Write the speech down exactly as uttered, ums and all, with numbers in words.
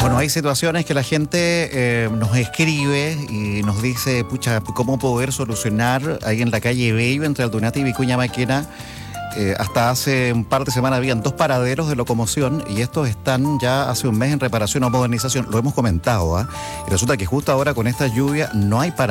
Bueno, hay situaciones que la gente eh, nos escribe y nos dice, pucha, ¿cómo poder solucionar ahí en la calle Bello, entre Aldunate y Vicuña Maquena? Eh, hasta hace un par de semanas habían dos paraderos de locomoción y estos están ya hace un mes en reparación o modernización. Lo hemos comentado, ¿ah? ¿eh? Y resulta que justo ahora con esta lluvia no hay paraderos.